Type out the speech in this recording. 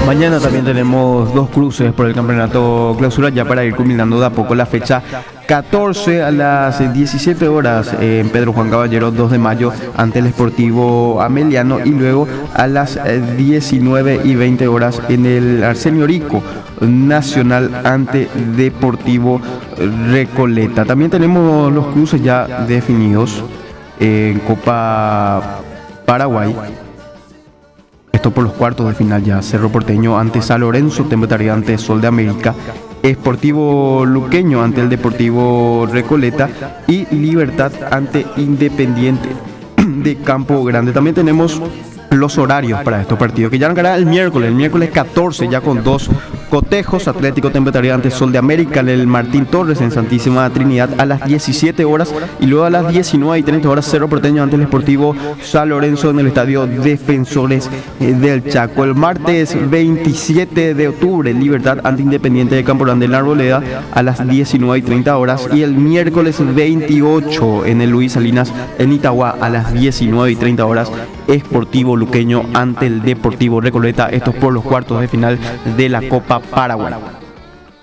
Mañana también tenemos dos cruces por el campeonato clausura ya para ir culminando de a poco la fecha 14 a las 17 horas en Pedro Juan Caballero 2 de mayo ante el Sportivo Ameliano y luego a las 19 y 20 horas en el Arsenio Rico Nacional ante Deportivo Recoleta. También tenemos los cruces ya definidos en Copa Paraguay. Esto por los cuartos de final ya. Cerro Porteño ante San Lorenzo, Templataria ante Sol de América, Sportivo Luqueño ante el Deportivo Recoleta y Libertad ante Independiente de Campo Grande. También tenemos los horarios para estos partidos que ya arrancará el miércoles 14 ya con dos cotejos. Atlético Templataria ante Sol de América, el Martín Torres en Santísima Trinidad a las 17 horas y luego a las 19 y 30 horas Cerro Porteño ante el Sportivo San Lorenzo en el Estadio Defensores del Chaco. El martes 27 de octubre Libertad ante Independiente de Campo Grande en la Arboleda a las 19 y 30 horas y el miércoles 28 en el Luis Salinas en Itagua a las 19 y 30 horas Sportivo Luqueño ante el Deportivo Recoleta. Estos por los cuartos de final de la Copa Paraguay.